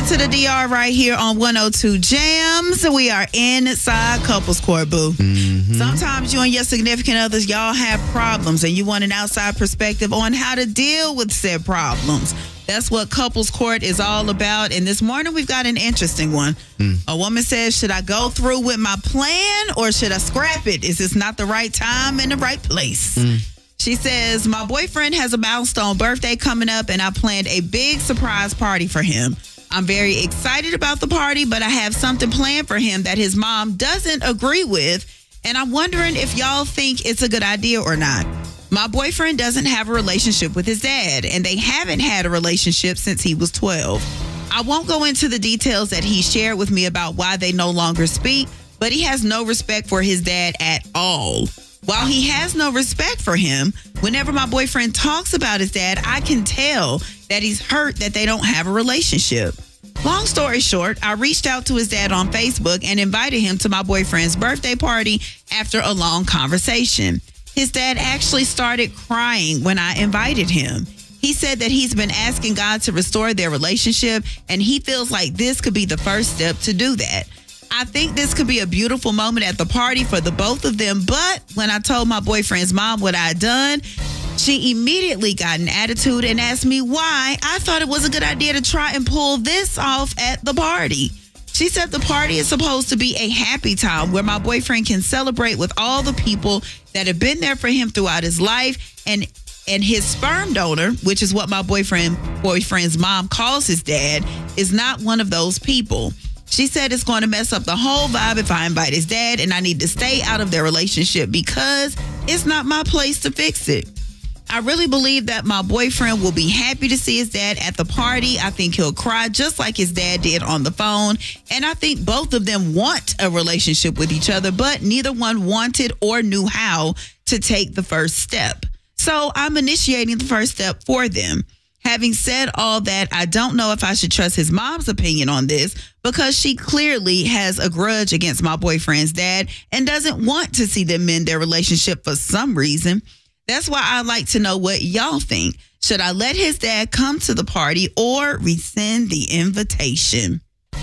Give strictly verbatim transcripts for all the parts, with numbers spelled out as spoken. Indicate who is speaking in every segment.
Speaker 1: to the D R right here on one oh two Jams. We are inside Couples Court, boo. Mm-hmm. Sometimes you and your significant others, y'all have problems and you want an outside perspective on how to deal with said problems. That's what Couples Court is all about. And this morning we've got an interesting one. Mm. A woman says, should I go through with my plan or should I scrap it? Is this not the right time and the right place? Mm. She says, my boyfriend has a milestone birthday coming up and I planned a big surprise party for him. I'm very excited about the party, but I have something planned for him that his mom doesn't agree with. And I'm wondering if y'all think it's a good idea or not. My boyfriend doesn't have a relationship with his dad, and they haven't had a relationship since he was twelve. I won't go into the details that he shared with me about why they no longer speak, but he has no respect for his dad at all. While he has no respect for him, whenever my boyfriend talks about his dad, I can tell that he's hurt that they don't have a relationship. Long story short, I reached out to his dad on Facebook and invited him to my boyfriend's birthday party after a long conversation. His dad actually started crying when I invited him. He said that he's been asking God to restore their relationship, and he feels like this could be the first step to do that. I think this could be a beautiful moment at the party for the both of them, but when I told my boyfriend's mom what I had done, she immediately got an attitude and asked me why I thought it was a good idea to try and pull this off at the party. She said the party is supposed to be a happy time where my boyfriend can celebrate with all the people that have been there for him throughout his life, and and his sperm donor, which is what my boyfriend boyfriend's mom calls his dad, is not one of those people. She said it's going to mess up the whole vibe if I invite his dad, and I need to stay out of their relationship because it's not my place to fix it. I really believe that my boyfriend will be happy to see his dad at the party. I think he'll cry just like his dad did on the phone. And I think both of them want a relationship with each other, but neither one wanted or knew how to take the first step. So I'm initiating the first step for them. Having said all that, I don't know if I should trust his mom's opinion on this because she clearly has a grudge against my boyfriend's dad and doesn't want to see them mend their relationship for some reason. That's why I'd like to know what y'all think. Should I let his dad come to the party or rescind the invitation?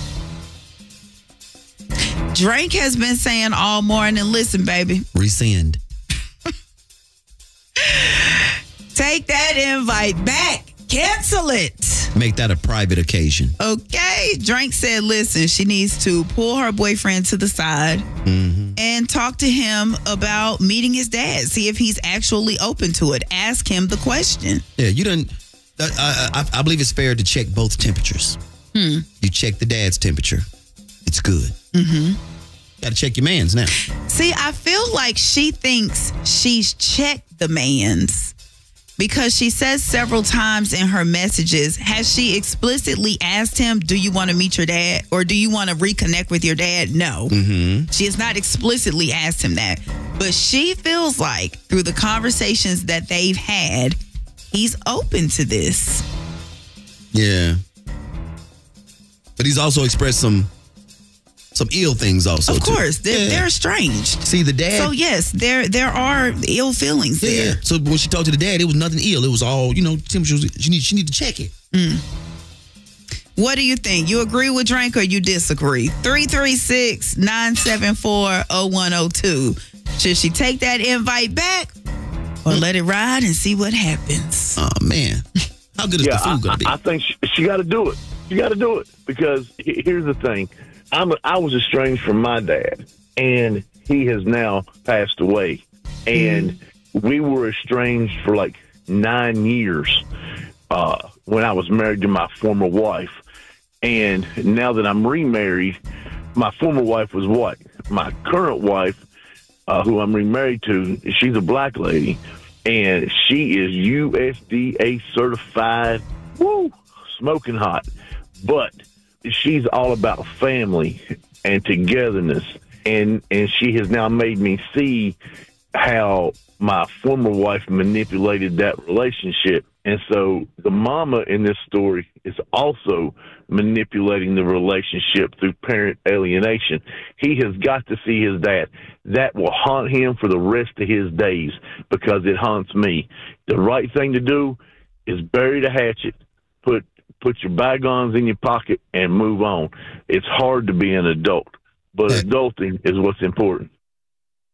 Speaker 1: Drake has been saying all morning, listen, baby.
Speaker 2: Rescind.
Speaker 1: Take that invite back. Cancel it.
Speaker 2: Make that a private occasion.
Speaker 1: Okay. Drake said, listen, she needs to pull her boyfriend to the side mm-hmm. and talk to him about meeting his dad. See if he's actually open to it. Ask him the question.
Speaker 2: Yeah, you didn't. I, I, I believe it's fair to check both temperatures. Hmm. You check the dad's temperature. It's good. Mm-hmm. Got to check your man's now.
Speaker 1: See, I feel like she thinks she's checked the man's. Because she says several times in her messages, has she explicitly asked him, do you want to meet your dad or do you want to reconnect with your dad? No. Mm-hmm. She has not explicitly asked him that. But she feels like through the conversations that they've had, he's open to this.
Speaker 2: Yeah. But he's also expressed some some ill things also.
Speaker 1: Of course.
Speaker 2: Too.
Speaker 1: They're,
Speaker 2: Yeah.
Speaker 1: they're estranged.
Speaker 2: See, the dad.
Speaker 1: So, yes, there there are ill feelings
Speaker 2: Yeah.
Speaker 1: there.
Speaker 2: So when she talked to the dad, it was nothing ill. It was all, you know, temperature. She need, she need to check it.
Speaker 1: Mm. What do you think? You agree with Drake or you disagree? three three six, nine seven four, oh one oh two. Should she take that invite back or mm. let it ride and see what happens?
Speaker 2: Oh, man. How good is
Speaker 3: yeah,
Speaker 2: the food going to be?
Speaker 3: I, I think she, she got to do it. She got to do it because here's the thing. I'm a, I was estranged from my dad, and he has now passed away. And mm. we were estranged for like nine years uh, when I was married to my former wife. And now that I'm remarried, my former wife was what? My current wife, uh, who I'm remarried to, she's a black lady, and she is U S D A certified, woo, smoking hot. But she's all about family and togetherness, and and she has now made me see how my former wife manipulated that relationship. And so the mama in this story is also manipulating the relationship through parent alienation. He has got to see his dad. That will haunt him for the rest of his days because it haunts me. The right thing to do is bury the hatchet, put put your bygones in your pocket and move on. It's hard to be an adult, but
Speaker 2: That-
Speaker 3: adulting is what's important.